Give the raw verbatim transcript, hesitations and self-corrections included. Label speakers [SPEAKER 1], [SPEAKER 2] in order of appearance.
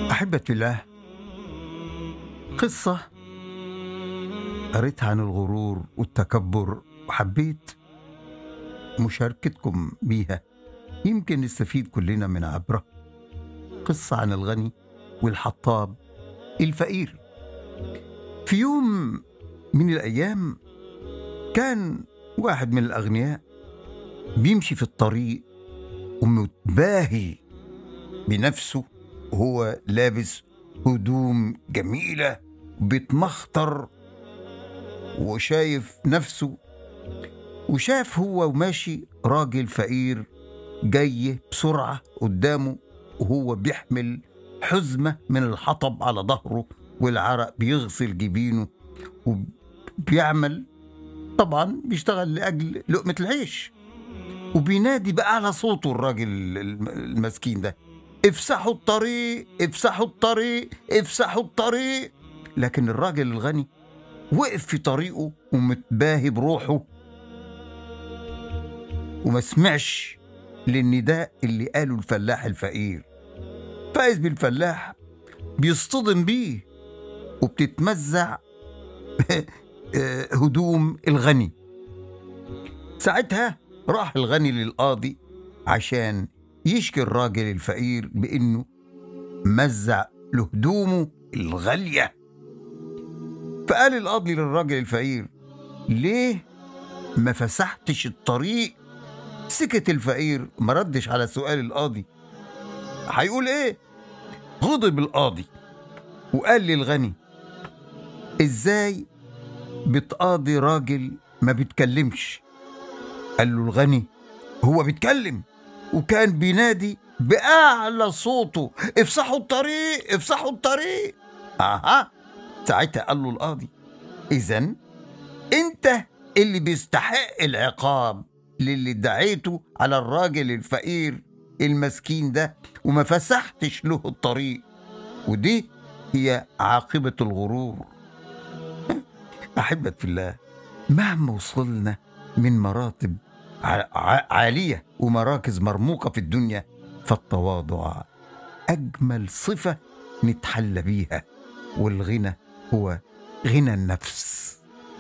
[SPEAKER 1] أحبتي الله، قصة قريتها عن الغرور والتكبر وحبيت مشاركتكم بيها، يمكن نستفيد كلنا من عبرة. قصة عن الغني والحطاب الفقير. في يوم من الأيام كان واحد من الأغنياء بيمشي في الطريق ومتباهي بنفسه وهو لابس هدوم جميلة بيتمخطر وشايف نفسه، وشاف هو وماشي راجل فقير جاي بسرعة قدامه وهو بيحمل حزمة من الحطب على ظهره والعرق بيغسل جبينه وبيعمل، طبعا بيشتغل لأجل لقمة العيش، وبينادي بأعلى صوته الراجل المسكين ده: افسحوا الطريق افسحوا الطريق افسحوا الطريق. لكن الراجل الغني وقف في طريقه ومتباهي بروحه وما سمعش للنداء اللي قاله الفلاح الفقير. فايز بالفلاح بيصطدم بيه وبتتمزع هدوم الغني. ساعتها راح الغني للقاضي عشان يشكي الراجل الفقير بأنه مزع له هدومه الغالية. فقال القاضي للراجل الفقير: ليه ما فسحتش الطريق؟ سكت الفقير ما ردش على سؤال القاضي، هيقول ايه؟ غضب القاضي وقال للغني: ازاي بتقاضي راجل ما بيتكلمش؟ قال له الغني: هو بيتكلم وكان بينادي بأعلى صوته: افسحوا الطريق افسحوا الطريق. اها ساعتها قال له القاضي: اذن انت اللي بيستحق العقاب للي دعيته على الراجل الفقير المسكين ده وما فسحتش له الطريق، ودي هي عاقبة الغرور. أحبت في الله، مهما وصلنا من مراتب عالية ومراكز مرموقة في الدنيا، فالتواضع أجمل صفة نتحلى بيها، والغنى هو غنى النفس.